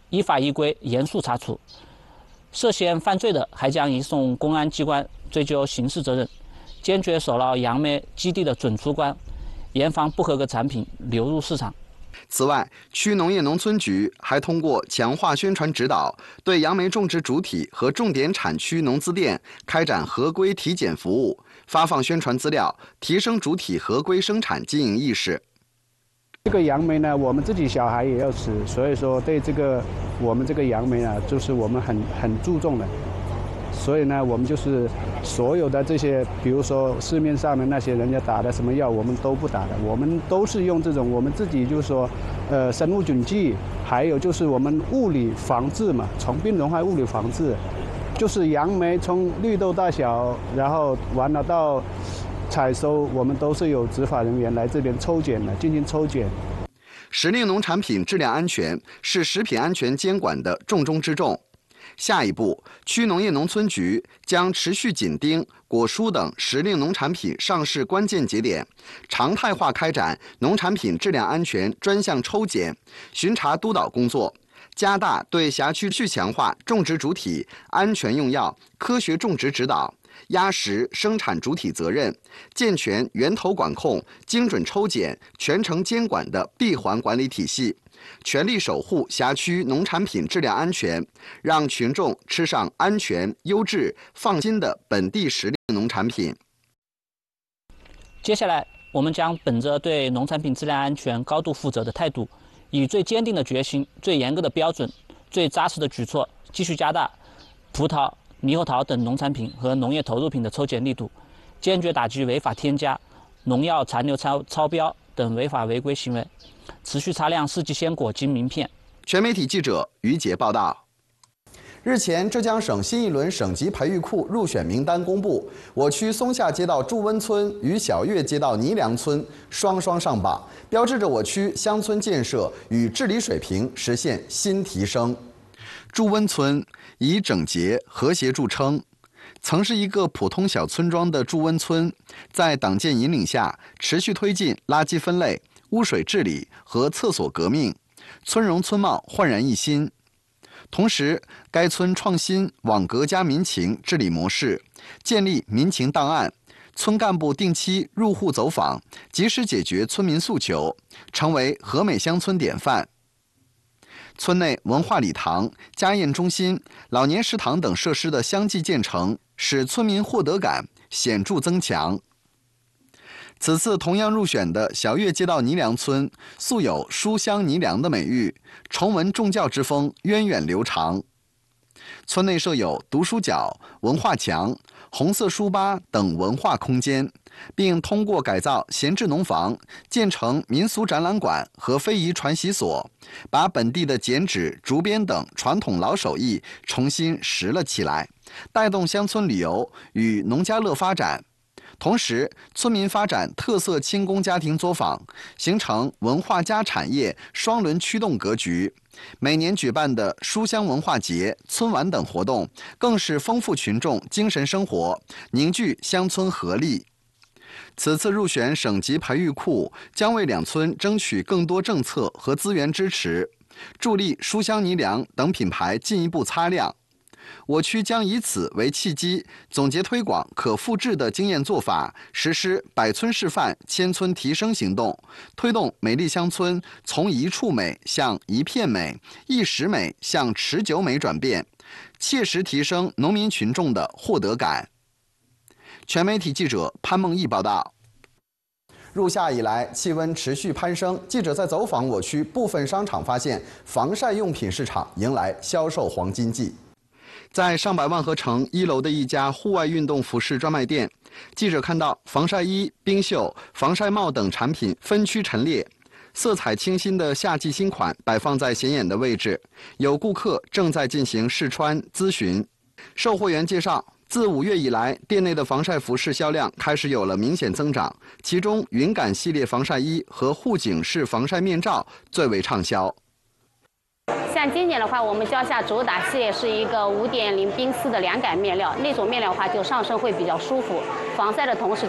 依法依规严肃查处。涉嫌犯罪的还将移送公安机关追究刑事责任，坚决守牢杨梅基地的准出关，严防不合格产品流入市场。 此外，区农业农村局还通过强化宣传指导，对杨梅种植主体和重点产区农资店开展合规体检服务，发放宣传资料，提升主体合规生产经营意识。 这个杨梅呢，我们自己小孩也要吃，所以说对我们这个杨梅呢，就是我们很注重的。所以呢，我们就是所有的这些，比如说市面上的那些人家打的什么药，我们都不打的，我们都是用这种我们自己就是说，生物菌剂，还有就是我们物理防治嘛，虫病虫害物理防治，就是杨梅从绿豆大小，然后完了到采收，我们都是有执法人员来这边抽检的，进行抽检。 时令农产品质量安全是食品安全监管的重中之重。下一步，区农业农村局将持续紧盯果蔬等时令农产品上市关键节点，常态化开展农产品质量安全专项抽检、巡查督导工作，加大对辖区去强化种植主体安全用药、科学种植指导，压实生产主体责任，健全源头管控、精准抽检、全程监管的闭环管理体系，全力守护辖区农产品质量安全，让群众吃上安全、优质、放心的本地时令农产品。 接下来，我们将本着对农产品质量安全高度负责的态度，以最坚定的决心、最严格的标准、最扎实的举措，继续加大葡萄、猕猴桃等农产品和农业投入品的抽检力度，坚决打击违法添加、农药残留超标等违法违规行为，持续擦亮四季鲜果金名片。 全媒体记者于杰报道。日前，浙江省新一轮省级培育库入选名单公布，我区松下街道祝温村与小月街道倪良村双双上榜，标志着我区乡村建设与治理水平实现新提升。祝温村以整洁和谐著称，曾是一个普通小村庄的祝温村，在党建引领下，持续推进垃圾分类、污水治理和厕所革命，村容村貌焕然一新。同时，该村创新网格加民情治理模式，建立民情档案，村干部定期入户走访，及时解决村民诉求，成为和美乡村典范。村内文化礼堂、家宴中心、老年食堂等设施的相继建成，使村民获得感显著增强。此次同样入选的小月街道倪良村，素有书香倪良的美誉，崇文重教之风源远流长。村内设有读书角、文化墙、红色书吧等文化空间，并通过改造闲置农房，建成民俗展览馆和非遗传习所，把本地的剪纸、竹编等传统老手艺重新拾了起来，带动乡村旅游与农家乐发展。同时，村民发展特色轻工家庭作坊，形成文化加产业双轮驱动格局。每年举办的书香文化节、村晚等活动，更是丰富群众精神生活，凝聚乡村合力。此次入选省级培育库，将为两村争取更多政策和资源支持，助力书香倪良等品牌进一步擦亮。我区将以此为契机，总结推广可复制的经验做法，实施百村示范、千村提升行动，推动美丽乡村从一处美向一片美、一时美向持久美转变，切实提升农民群众的获得感。全媒体记者潘梦毅报道。入夏以来，气温持续攀升。记者在走访我区部分商场，发现防晒用品市场迎来销售黄金季。在上百万和城1楼的一家户外运动服饰专卖店，记者看到防晒衣、冰袖、防晒帽等产品分区陈列，色彩清新的夏季新款摆放在显眼的位置。有顾客正在进行试穿咨询。售货员介绍，自5月以来，店内的防晒服饰销量开始有了明显增长，其中云感系列防晒衣和护颈式防晒面罩最为畅销。 像今年的话，我们蕉下主打系列是一个5.0冰丝的凉感面料，那种面料的话就上身会比较舒服，防晒的同时